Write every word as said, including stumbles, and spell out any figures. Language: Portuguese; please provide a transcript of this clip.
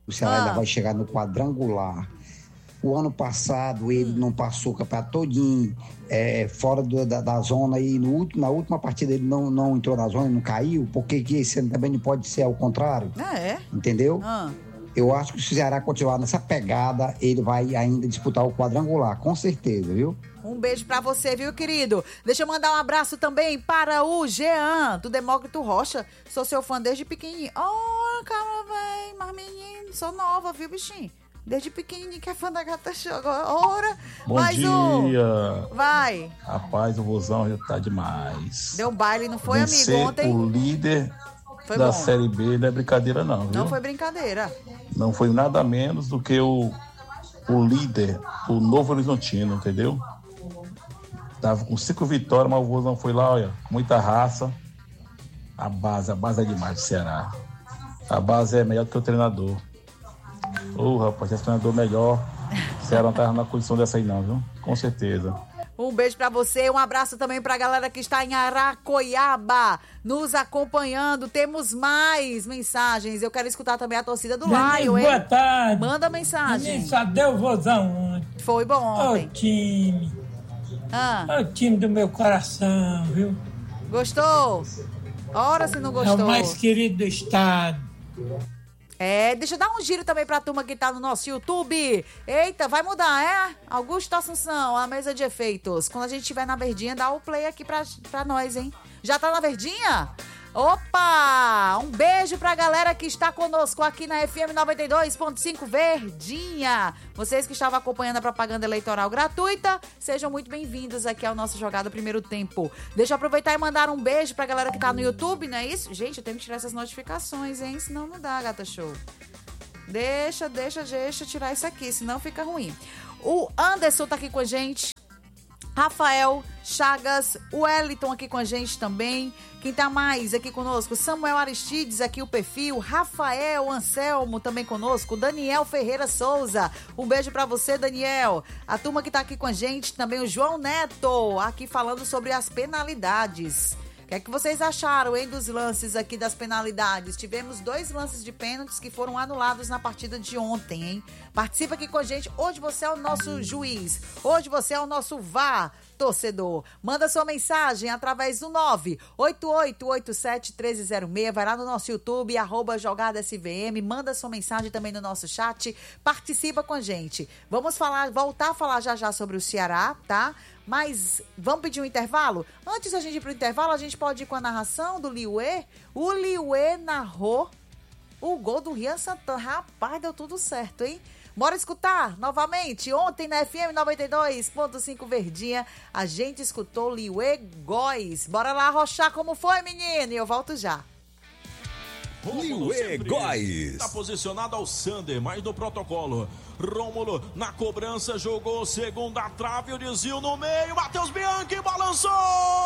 o Ceará Ah. ainda vai chegar no quadrangular. O ano passado ele não passou o campeonato todinho é, fora do, da, da zona e no último, na última partida ele não, não entrou na zona, não caiu, porque que esse ano também não pode ser ao contrário. Ah, é? Entendeu? Ah. Eu acho que se o Ceará continuar nessa pegada, ele vai ainda disputar o quadrangular, com certeza, viu? Um beijo pra você, viu, querido? Deixa eu mandar um abraço também para o Jean, do Demócrito Rocha. Sou seu fã desde pequenininho. Oh, calma, véi, mas menino, sou nova, viu, bichinho? Desde pequenininho que é fã da Gata Show. Ora, Bom mais dia. um. Vai. Rapaz, o Vozão já tá demais. Deu um baile, não foi, Vencer amigo, ontem? o líder Foi da bom. Série B não é brincadeira não, viu? Não foi brincadeira. Não foi nada menos do que o, o líder, o Novo Horizontino, entendeu? Tava com cinco vitórias, mas o Vozão foi lá, olha, com muita raça. A base, a base é demais do Ceará. A base é melhor do que o treinador. Ô, oh, rapaz, esse treinador melhor. O Ceará não tava na condição dessa aí não, viu? Com certeza. Um beijo pra você, um abraço também pra galera que está em Aracoiaba, nos acompanhando. Temos mais mensagens. Eu quero escutar também a torcida do Lion, hein? Boa tarde. Manda mensagem. Só deu Vozão ontem. Foi bom ontem. Ô time. Ah. Ô time do meu coração, viu? Gostou? Ora se não É gostou. o mais querido do estado. É, deixa eu dar um giro também pra turma que tá no nosso YouTube. Eita, vai mudar, é? Augusto Assunção, a mesa de efeitos. Quando a gente estiver na verdinha, dá o play aqui pra, pra nós, hein? Já tá na verdinha? Opa! Um beijo pra galera que está conosco aqui na F M noventa e dois ponto cinco Verdinha. Vocês que estavam acompanhando a propaganda eleitoral gratuita, sejam muito bem-vindos aqui ao nosso Jogada Primeiro Tempo. Deixa eu aproveitar e mandar um beijo pra galera que tá no YouTube, não é isso? Gente, eu tenho que tirar essas notificações, hein? Senão não dá, Gata Show. Deixa, deixa, deixa eu tirar isso aqui, senão fica ruim. O Anderson tá aqui com a gente. Rafael Chagas, o Wellington aqui com a gente também. Quem tá mais aqui conosco? Samuel Aristides, aqui o perfil. Rafael Anselmo também conosco. Daniel Ferreira Souza. Um beijo pra você, Daniel. A turma que tá aqui com a gente também, o João Neto, aqui falando sobre as penalidades. O que é que vocês acharam, hein, dos lances aqui das penalidades? Tivemos dois lances de pênaltis que foram anulados na partida de ontem, hein? Participa aqui com a gente. Hoje você é o nosso juiz. Hoje você é o nosso V A R, torcedor. Manda sua mensagem através do nove oito oito oito sete um três zero seis. Vai lá no nosso YouTube, arroba Jogada S V M. Manda sua mensagem também no nosso chat. Participa com a gente. Vamos falar, voltar a falar já já sobre o Ceará, tá? Mas vamos pedir um intervalo? Antes da gente ir pro intervalo, a gente pode ir com a narração do Liuê. O Liuê narrou o gol do Rian Santana. Rapaz, deu tudo certo, hein? Bora escutar novamente. Ontem na F M noventa e dois ponto cinco Verdinha, a gente escutou Liuê Góes. Bora lá arrochar como foi, menino? E eu volto já. Liuê Góes. Está posicionado ao Sander, mais do protocolo. Rômulo na cobrança, jogou segunda trave, o desvio no meio. Matheus Bianchi balançou!